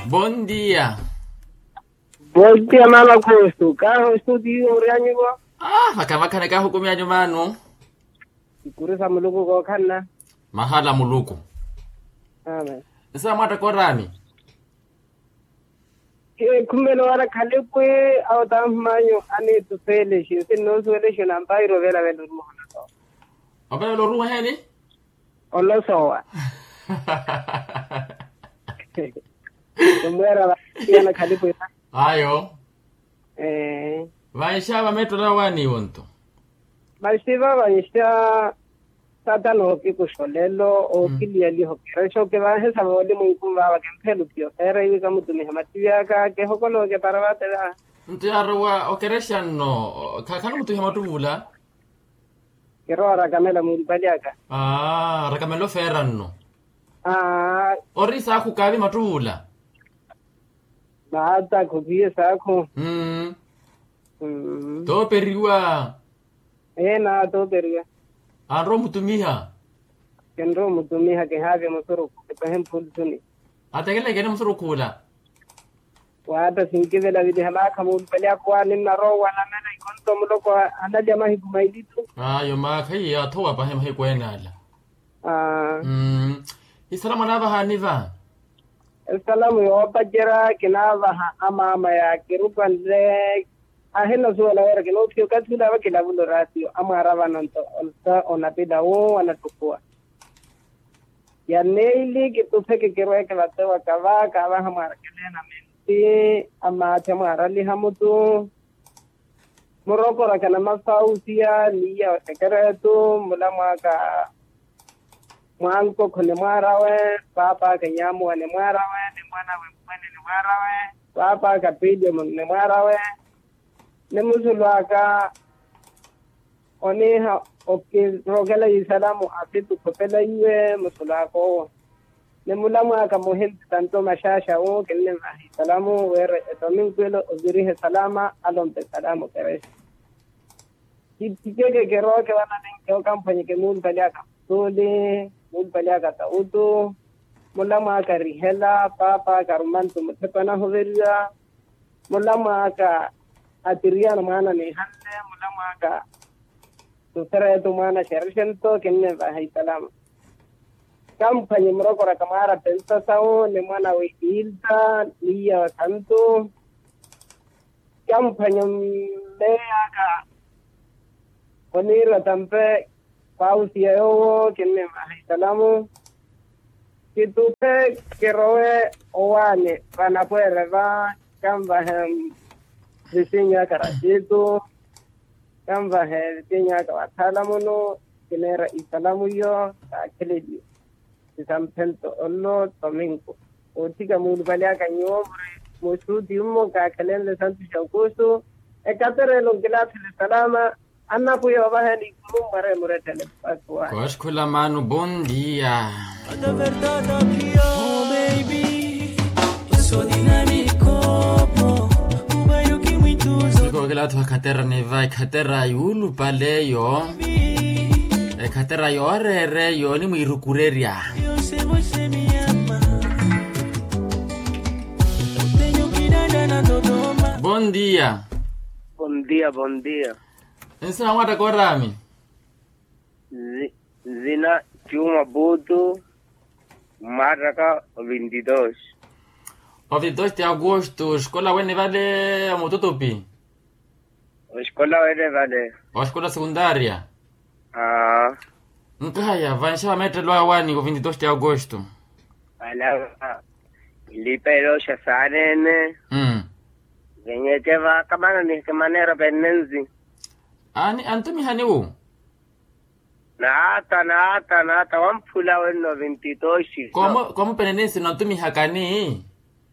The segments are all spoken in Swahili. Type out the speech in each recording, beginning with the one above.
Bom dia. Bom dia, mama Augusto. Carro estudio uriani ko. Makamaka ka hukumia nyumano. Ikuru sa muluku ko kanna. Mahala muluku. Amen. Isa mata korami. Kumelo wala kalipwe au tammanyo ani tufele shi no suele shi nampairo vela vela rumo na. Abela lo rumo heni? Ollo sowa. Kumera yana kalipwe. Ayo. Vaisha vametola wani wonto. Vaisha vaisha satano hoki kusholelo o kiliali hoki. Resho ke vahe samoli munkumva wa kempelu pio. Era hivi kama tumehamatia ka ke hokolo ke parawate da. Ntiarwa okereshano kakana mutu hamatuvula. Kero rakamela mulipaliaka. Rakamelo ferranno. Orisa kukavi matuvula. Baata kukie sako. To periwa. Na to periwa. Anro mutumiha. Kenro mutumiha ke have musuru ke hem pulsuni. Ategele gene musuru kula. Wata sinkize la vidi hala kamu pelea kwa nina ro wala mena ikonto muloko anali ama hikumailitu. Yo ma kai ya towa pa hem hikwena ala. Isalamu naba haniva. Salamu yopa jera kinava ama ya kirupande ahena suala wera kino kio katula wakila bulo ratio ama ravananto olsa onapida wo anatukua ya neili kitufeke kirwe ke batewa kava hamara kelena menti ama temara li hamutu moroko rakana masausia liya sekeretu mulamaka mwanko kone mwarawe papa kanyamu ane mwarawe ni mwana we mwene ni mwarawe papa kapide ni mwarawe ni musulwaka oneha rogela yisalamu afitu kopela iwe musulwako ni mulamwaka muhinti tanto mashasha o kelle mahi salamu were etomin kwelo uzurihe salama alompe salamu keresh kitike keroke wana ninke kampanye ke mun paliaka tole mulpaliaka tautu mulamwaka rihela papa karumantu mutepana hoveria mulamwaka atiriana mana ni halle mulamwaka tuseretu mana shershento kenne bahi salam kampanye mrokora kamara pensa sao ni mana wikilta liya santo kampanye meaka onira tampe pausia yo kenne bahi salamu kitupe keroe owane pana puere va kamba hem disinya karasitu kamba he disinya kawathalamuno kinera isalamu yo akeledio sisampento onno tominko otika mulbalya kanyomre mosudi ummo ka kalende santu shaukusu ekatere longela salama Anna puyo bahani kumare muretele paswa. Koshkula manu bom dia. Da verdade aqui oh baby. Eu sou dinâmico. O bairro que muitos Siko kila tu katera ne vai katera yulu pale yo. Katera yo re yo ni muirukureria. Eu sei você me ama. Eu tenho que dar na Dodoma. Bom dia. Bom dia, bom dia. Ensina mwata korami. Zina Chuma Buto Maraka 22. O 22 de agosto, escola wene vale mototopi. Escola wene vale. O escola secundária. Nkaya, vansha mete lo awani ko 22 de agosto. Ala lipero shasanene. Genye teva kamana ni kemanera benenzi. Ani antumi haniu. Nata wampula weno 22. Como penenense no antumi hakani?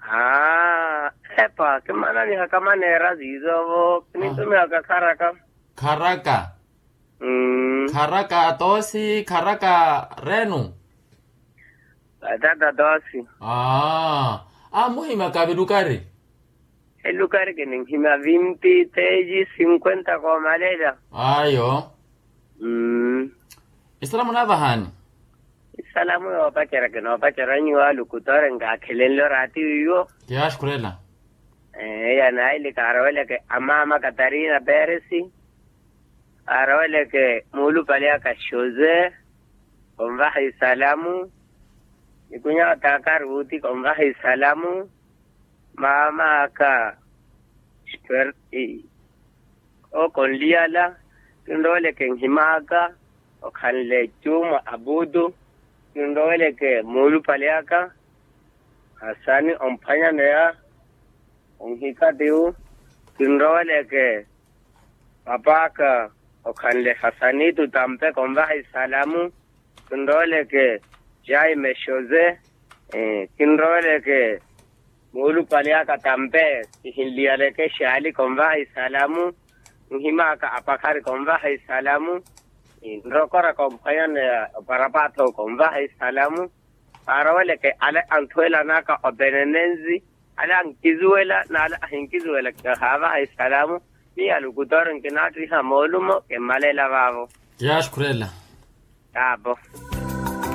Epa, kemana ni hakamanera zizo kinitumi hakakaraka. Karaka. Karaka tosi, karaka renu. Dada dosi. Muhima kabidukari. El lugar que en Hima 20, 30, 50 con malera. Ayo. Isalamu nava hani? salamu yo pakera ke no pakera nyu alu kutore nga khelelo rati yo ya shkurela ya na ile karole ke amama Katarina Peresi arole ke mulu palia ka shoze konvahi salamu ikunya takaruti konvahi salamu mama ka shperti o konliala ndole ke himaka o khanle chuma abudu ndole ke mulu paliaka hasani ompanya nea onhika deu ndole ke papaka o khanle hasani tu tampe konvahi salamu ndole ke jai meshoze ndole ke mulu paliaka tampe hiliale ke shali konvahi salamu himaka apakari konvahi salamu ndokora kompayan parapato konvahi salamu arawale ke ala antwela naka obenenenzi ala ankizuela na ala hinkizuela ke hava salamu ni alukutoren ke natri hamolumo ke malela babo ya shkurela abo